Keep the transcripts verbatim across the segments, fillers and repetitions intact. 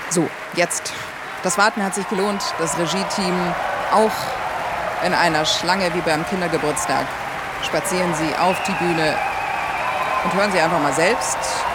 So, jetzt. Das Warten hat sich gelohnt. Das Regie-Team auch in einer Schlange wie beim Kindergeburtstag. Spazieren Sie auf die Bühne und hören Sie einfach mal selbst.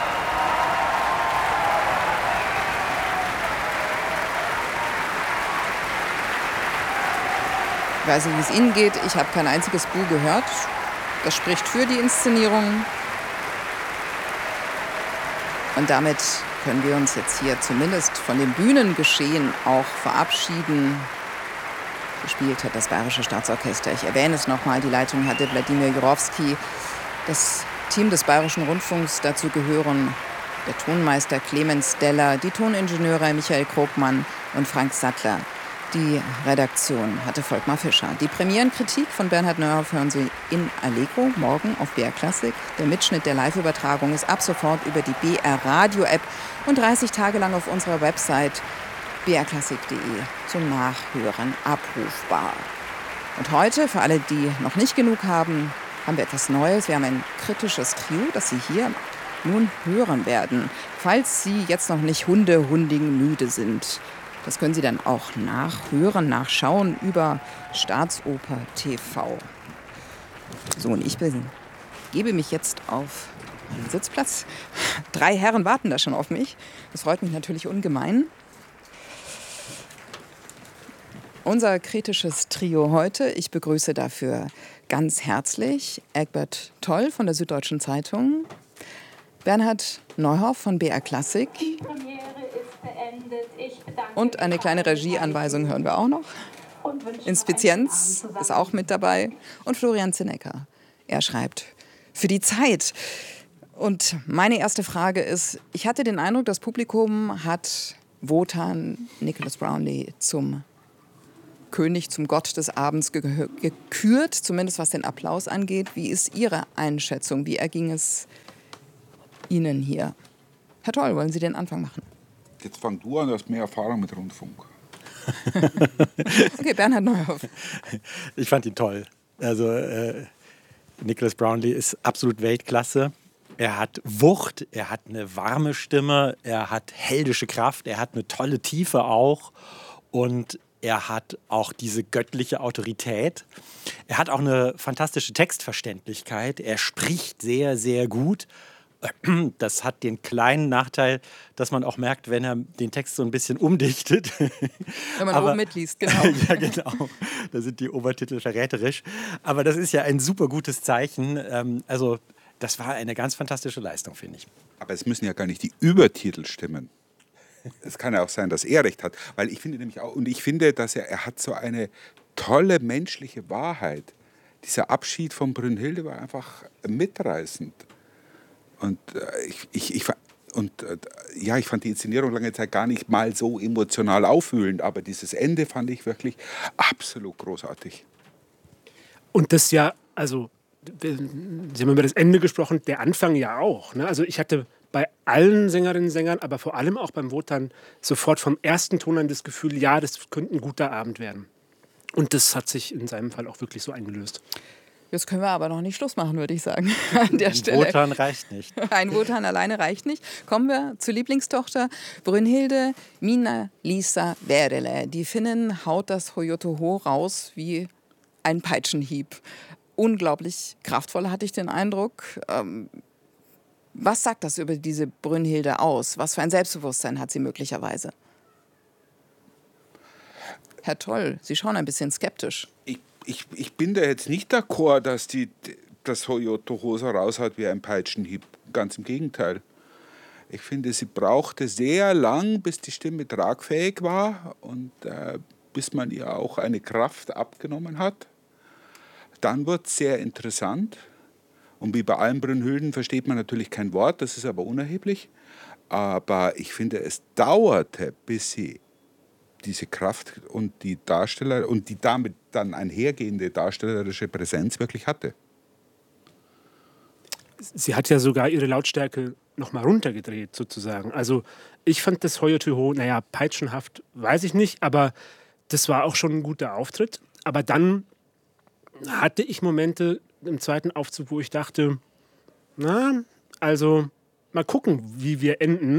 Ich weiß nicht, wie es Ihnen geht. Ich habe kein einziges Buh gehört. Das spricht für die Inszenierung. Und damit können wir uns jetzt hier zumindest von dem Bühnengeschehen auch verabschieden. Gespielt hat das Bayerische Staatsorchester. Ich erwähne es nochmal, die Leitung hatte Wladimir Jurowski. Das Team des Bayerischen Rundfunks, dazu gehören der Tonmeister Clemens Deller, die Toningenieure Michael Krogmann und Frank Sattler. Die Redaktion hatte Volkmar Fischer. Die Premierenkritik von Bernhard Neuhoff hören Sie in Allegro morgen auf B R Classic. Der Mitschnitt der Live-Übertragung ist ab sofort über die B R Radio-App und dreißig Tage lang auf unserer Website b r classic punkt d e zum Nachhören abrufbar. Und heute, für alle, die noch nicht genug haben, haben wir etwas Neues. Wir haben ein kritisches Trio, das Sie hier nun hören werden, falls Sie jetzt noch nicht Hunde-Hundigen müde sind. Das können Sie dann auch nachhören, nachschauen über Staatsoper T V. So, und ich bin, gebe mich jetzt auf einen Sitzplatz. Drei Herren warten da schon auf mich. Das freut mich natürlich ungemein. Unser kritisches Trio heute. Ich begrüße dafür ganz herzlich Egbert Toll von der Süddeutschen Zeitung, Bernhard Neuhoff von B R Classic. Und eine kleine Regieanweisung hören wir auch noch. Inspizienz ist auch mit dabei. Und Florian Zinecker. Er schreibt für die Zeit. Und meine erste Frage ist, ich hatte den Eindruck, das Publikum hat Wotan Nicholas Brownlee zum König, zum Gott des Abends ge- gekürt, zumindest was den Applaus angeht. Wie ist Ihre Einschätzung? Wie erging es Ihnen hier? Herr Toll, wollen Sie den Anfang machen? Jetzt fang du an, du hast mehr Erfahrung mit Rundfunk. Okay, Bernhard Neuhoff. Ich fand ihn toll. Also äh, Nicholas Brownlee ist absolut Weltklasse. Er hat Wucht, er hat eine warme Stimme, er hat heldische Kraft, er hat eine tolle Tiefe auch und er hat auch diese göttliche Autorität. Er hat auch eine fantastische Textverständlichkeit. Er spricht sehr, sehr gut. Das hat den kleinen Nachteil, dass man auch merkt, wenn er den Text so ein bisschen umdichtet. Wenn man Aber, oben mitliest, genau. Ja, genau. Da sind die Obertitel verräterisch. Aber das ist ja ein super gutes Zeichen. Also das war eine ganz fantastische Leistung, finde ich. Aber es müssen ja gar nicht die Übertitel stimmen. Es kann ja auch sein, dass er recht hat. Weil ich finde nämlich auch, und ich finde, dass er, er hat so eine tolle menschliche Wahrheit. Dieser Abschied von Brünnhilde war einfach mitreißend. Und, äh, ich, ich, ich, und äh, ja, ich fand die Inszenierung lange Zeit gar nicht mal so emotional aufwühlend, aber dieses Ende fand ich wirklich absolut großartig. Und das ja, also, Sie haben über das Ende gesprochen, der Anfang ja auch. Ne? Also ich hatte bei allen Sängerinnen und Sängern, aber vor allem auch beim Wotan, sofort vom ersten Ton an das Gefühl, ja, das könnte ein guter Abend werden. Und das hat sich in seinem Fall auch wirklich so eingelöst. Jetzt können wir aber noch nicht Schluss machen, würde ich sagen, an der Ein Stelle. Wotan reicht nicht. Ein Wotan alleine reicht nicht. Kommen wir zur Lieblingstochter Brünnhilde Minna-Liisa Väärälä. Die Finnin haut das Hoyotoho raus wie ein Peitschenhieb. Unglaublich kraftvoll, hatte ich den Eindruck. Ähm, was sagt das über diese Brünnhilde aus? Was für ein Selbstbewusstsein hat sie möglicherweise? Herr Toll, Sie schauen ein bisschen skeptisch. Ich, ich, ich bin da jetzt nicht d'accord, dass die das Hoyotoho so raushaut wie ein Peitschenhieb. Ganz im Gegenteil. Ich finde, sie brauchte sehr lang, bis die Stimme tragfähig war und äh, bis man ihr auch eine Kraft abgenommen hat. Dann wird es sehr interessant. Und wie bei allen Brünnhilden versteht man natürlich kein Wort, das ist aber unerheblich. Aber ich finde, es dauerte, bis sie diese Kraft und die Darsteller und die damit dann einhergehende darstellerische Präsenz wirklich hatte. Sie hat ja sogar ihre Lautstärke noch mal runtergedreht, sozusagen. Also ich fand das Hoyotoho, naja, peitschenhaft, weiß ich nicht, aber das war auch schon ein guter Auftritt. Aber dann hatte ich Momente im zweiten Aufzug, wo ich dachte, na, also mal gucken, wie wir enden.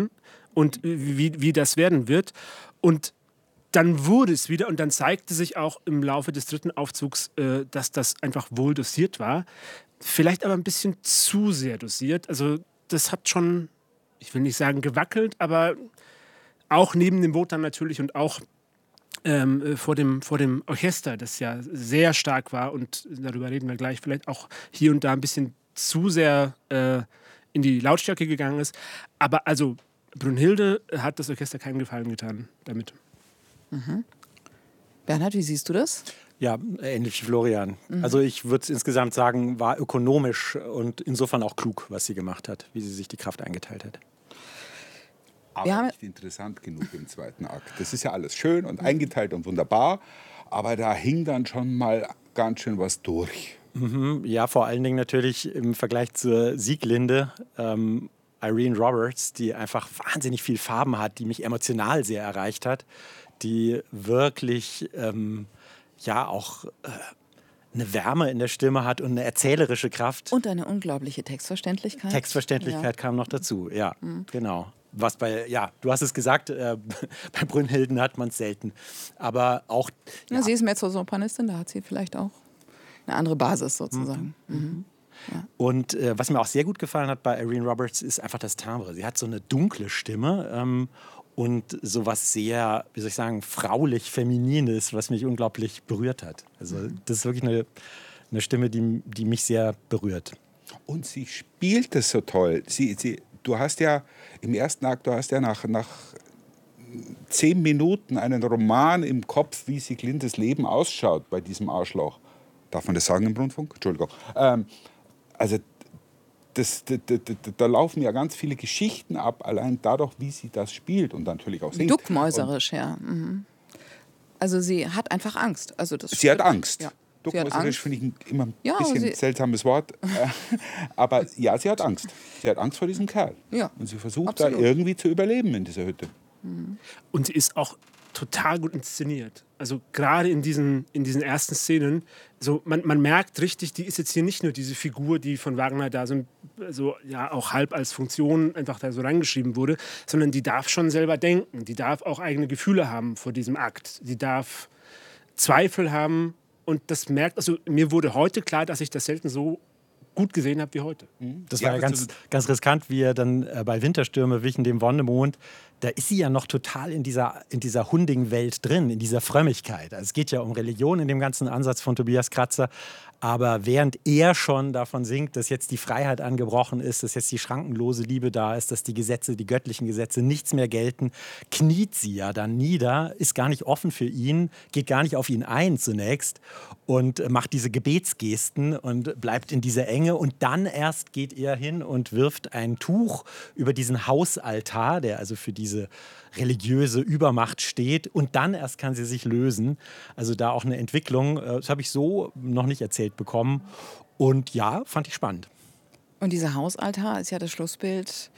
und wie, wie das werden wird. Und dann wurde es wieder und dann zeigte sich auch im Laufe des dritten Aufzugs, äh, dass das einfach wohl dosiert war. Vielleicht aber ein bisschen zu sehr dosiert. Also das hat schon, ich will nicht sagen gewackelt, aber auch neben dem Wotan natürlich und auch ähm, vor, dem, vor dem Orchester, das ja sehr stark war und darüber reden wir gleich, vielleicht auch hier und da ein bisschen zu sehr äh, in die Lautstärke gegangen ist. Aber also Brünnhilde hat das Orchester keinen Gefallen getan damit. Mhm. Bernhard, wie siehst du das? Ja, ähnlich wie Florian. Mhm. Also ich würde es insgesamt sagen, war ökonomisch und insofern auch klug, was sie gemacht hat, wie sie sich die Kraft eingeteilt hat. Aber Wir haben nicht interessant genug im zweiten Akt. Das ist ja alles schön und eingeteilt und wunderbar, aber da hing dann schon mal ganz schön was durch. Mhm, ja, vor allen Dingen natürlich im Vergleich zur Sieglinde, ähm, Irene Roberts, die einfach wahnsinnig viel Farben hat, die mich emotional sehr erreicht hat, die wirklich ähm, ja auch äh, eine Wärme in der Stimme hat und eine erzählerische Kraft. Und eine unglaubliche Textverständlichkeit. Textverständlichkeit ja. kam noch dazu, ja, mhm. genau. Was bei, ja, du hast es gesagt, äh, bei Brünnhilden hat man es selten. Aber auch. Ja. Ja, sie ist Mezzosopranistin, da hat sie vielleicht auch eine andere Basis sozusagen. Mhm. Mhm. Ja. Und äh, was mir auch sehr gut gefallen hat bei Irene Roberts, ist einfach das Timbre. Sie hat so eine dunkle Stimme ähm, und sowas sehr, wie soll ich sagen, fraulich-feminines, was mich unglaublich berührt hat. Also das ist wirklich eine, eine Stimme, die, die mich sehr berührt. Und sie spielt es so toll. Sie, sie, du hast ja im ersten Akt, du hast ja nach, nach zehn Minuten einen Roman im Kopf, wie Sieglindes Leben ausschaut bei diesem Arschloch. Darf man das sagen im Rundfunk? Entschuldigung. Ähm, also das, da, da, da, da laufen ja ganz viele Geschichten ab, allein dadurch, wie sie das spielt und natürlich auch singt. Duckmäuserisch, und, ja. Mhm. Also sie hat einfach Angst. Also das sie stimmt. hat Angst. Ja. Duckmäuserisch finde ich immer ein ja, bisschen ein seltsames Wort. Aber ja, sie hat Angst. Sie hat Angst vor diesem Kerl. Ja, und sie versucht absolut. da irgendwie zu überleben in dieser Hütte. Mhm. Und sie ist auch total gut inszeniert. Also gerade in diesen, in diesen ersten Szenen, so, man, man merkt richtig, die ist jetzt hier nicht nur diese Figur, die von Wagner da so, so ja, auch halb als Funktion einfach da so reingeschrieben wurde, sondern die darf schon selber denken. Die darf auch eigene Gefühle haben vor diesem Akt. Die darf Zweifel haben. Und das merkt, also mir wurde heute klar, dass ich das selten so gut gesehen habe wie heute. Das war ja, ja ganz, ganz riskant, wie er dann äh, bei Winterstürme wichen dem Wonnemond, da ist sie ja noch total in dieser, in dieser hundigen Welt drin, in dieser Frömmigkeit. Also es geht ja um Religion in dem ganzen Ansatz von Tobias Kratzer. Aber während er schon davon singt, dass jetzt die Freiheit angebrochen ist, dass jetzt die schrankenlose Liebe da ist, dass die Gesetze, die göttlichen Gesetze nichts mehr gelten, kniet sie ja dann nieder, ist gar nicht offen für ihn, geht gar nicht auf ihn ein zunächst und macht diese Gebetsgesten und bleibt in dieser Enge. Und dann erst geht er hin und wirft ein Tuch über diesen Hausaltar, der also für diese religiöse Übermacht steht, und dann erst kann sie sich lösen. Also da auch eine Entwicklung, das habe ich so noch nicht erzählt bekommen. Und ja, fand ich spannend. Und dieser Hausaltar ist ja das Schlussbild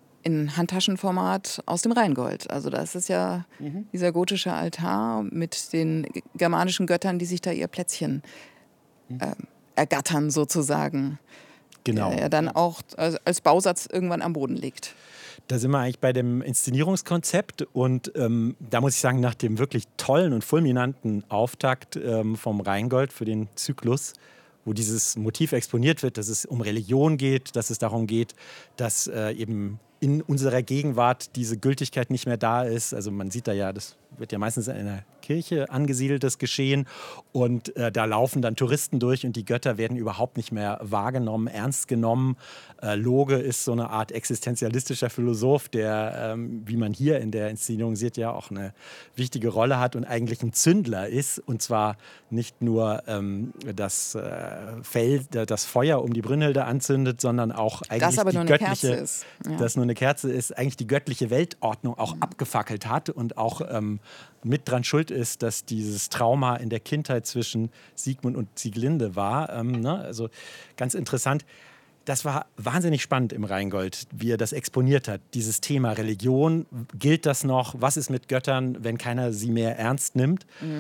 in Handtaschenformat aus dem Rheingold. Also das ist ja mhm. dieser gotische Altar mit den germanischen Göttern, die sich da ihr Plätzchen mhm. äh, ergattern sozusagen. Genau. Der ja dann auch als Bausatz irgendwann am Boden liegt. Da sind wir eigentlich bei dem Inszenierungskonzept und ähm, da muss ich sagen, nach dem wirklich tollen und fulminanten Auftakt ähm, vom Rheingold für den Zyklus, wo dieses Motiv exponiert wird, dass es um Religion geht, dass es darum geht, dass äh, eben in unserer Gegenwart diese Gültigkeit nicht mehr da ist. Also man sieht da ja, das wird ja meistens in einer Kirche angesiedelt, das Geschehen. Und äh, da laufen dann Touristen durch und die Götter werden überhaupt nicht mehr wahrgenommen, ernst genommen. Äh, Loge ist so eine Art existenzialistischer Philosoph, der, ähm, wie man hier in der Inszenierung sieht, ja auch eine wichtige Rolle hat und eigentlich ein Zündler ist. Und zwar nicht nur ähm, das äh, Feld, das Feuer um die Brünnhilde anzündet, sondern auch eigentlich das aber die nur göttliche, eine Kerze ist. Ja. das nur eine Kerze ist, eigentlich die göttliche Weltordnung auch mhm. abgefackelt hat und auch ähm, mit dran schuld ist, dass dieses Trauma in der Kindheit zwischen Siegmund und Sieglinde war. Ähm, ne? Also ganz interessant. Das war wahnsinnig spannend im Rheingold, wie er das exponiert hat. Dieses Thema Religion, gilt das noch? Was ist mit Göttern, wenn keiner sie mehr ernst nimmt? Mhm.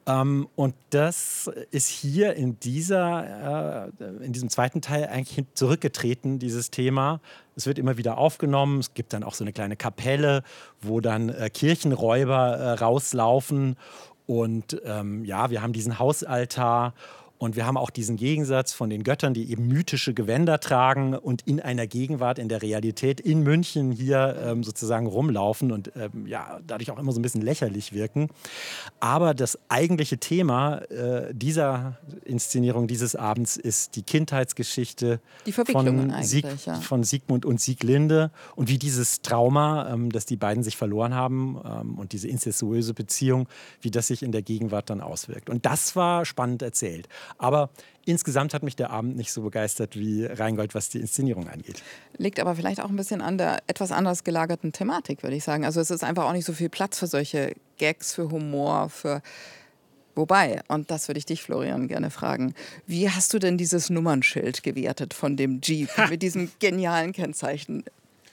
Ähm, und das ist hier in, dieser, äh, in diesem zweiten Teil eigentlich zurückgetreten, dieses Thema. Es wird immer wieder aufgenommen. Es gibt dann auch so eine kleine Kapelle, wo dann äh, Kirchenräuber äh, rauslaufen. Und ähm, ja, wir haben diesen Hausaltar. Und wir haben auch diesen Gegensatz von den Göttern, die eben mythische Gewänder tragen und in einer Gegenwart, in der Realität in München hier ähm, sozusagen rumlaufen und ähm, ja, dadurch auch immer so ein bisschen lächerlich wirken. Aber das eigentliche Thema äh, dieser Inszenierung dieses Abends ist die Kindheitsgeschichte die Verwicklungen von, Sieg, eigentlich, ja. von Siegmund und Sieglinde und wie dieses Trauma, ähm, das die beiden sich verloren haben ähm, und diese incestuöse Beziehung, wie das sich in der Gegenwart dann auswirkt. Und das war spannend erzählt. Aber insgesamt hat mich der Abend nicht so begeistert wie Rheingold, was die Inszenierung angeht. Liegt aber vielleicht auch ein bisschen an der etwas anders gelagerten Thematik, würde ich sagen. Also es ist einfach auch nicht so viel Platz für solche Gags, für Humor, für... Wobei, und das würde ich dich, Florian, gerne fragen, wie hast du denn dieses Nummernschild gewertet von dem Jeep mit diesem genialen Kennzeichen?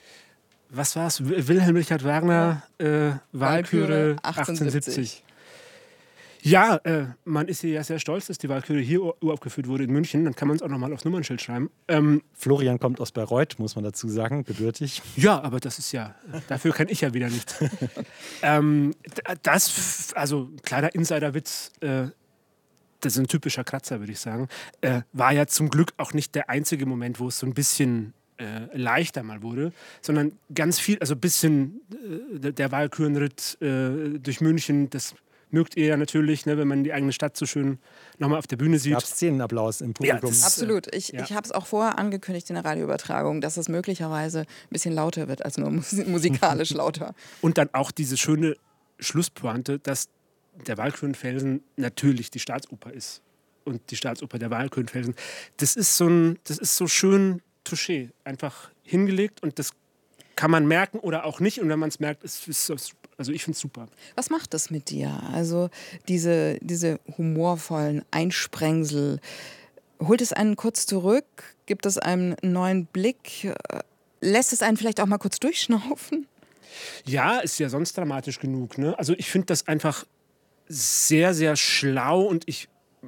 Was war es? Wilhelm Richard Wagner, äh, Walküre achtzehnhundertsiebzig. Ja, äh, man ist hier ja sehr stolz, dass die Walküre hier uraufgeführt wurde in München. Dann kann man es auch nochmal aufs Nummernschild schreiben. Ähm, Florian kommt aus Bayreuth, muss man dazu sagen, gebürtig. Ja, aber das ist ja, dafür kann ich ja wieder nichts. ähm, das, also kleiner Insiderwitz, äh, das ist ein typischer Kratzer, würde ich sagen, äh, war ja zum Glück auch nicht der einzige Moment, wo es so ein bisschen äh, leichter mal wurde, sondern ganz viel, also ein bisschen äh, der Walkürenritt äh, durch München, das mögt ihr ja natürlich, ne, wenn man die eigene Stadt so schön nochmal auf der Bühne sieht. Gab es Szenenapplaus im Publikum? Ja, absolut. Ich, ja. ich habe es auch vorher angekündigt in der Radioübertragung, dass es möglicherweise ein bisschen lauter wird, als nur musikalisch lauter. Und dann auch diese schöne Schlusspointe, dass der Walkürenfelsen natürlich die Staatsoper ist. Und die Staatsoper der Walkürenfelsen. Das ist so ein, das ist so schön touché, einfach hingelegt und das kann man merken oder auch nicht. Und wenn man es merkt, ist es, also ich finde es super. Was macht das mit dir? Also diese, diese humorvollen Einsprengsel, holt es einen kurz zurück? Gibt es einen neuen Blick? Lässt es einen vielleicht auch mal kurz durchschnaufen? Ja, ist ja sonst dramatisch genug. Ne? Also ich finde das einfach sehr, sehr schlau und ich